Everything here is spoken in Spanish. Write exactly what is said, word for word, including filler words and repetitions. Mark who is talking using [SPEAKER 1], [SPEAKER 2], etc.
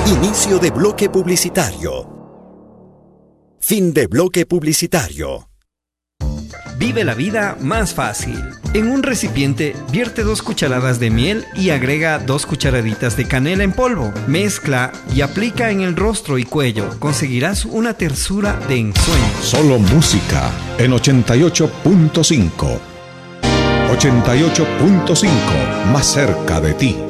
[SPEAKER 1] Inicio de bloque publicitario. Fin de bloque publicitario.
[SPEAKER 2] Vive la vida más fácil. En un recipiente, vierte dos cucharadas de miel y agrega dos cucharaditas de canela en polvo. Mezcla y aplica en el rostro y cuello. Conseguirás una tersura de ensueño.
[SPEAKER 3] Solo música en ochenta y ocho punto cinco. ochenta y ocho punto cinco, más cerca de ti.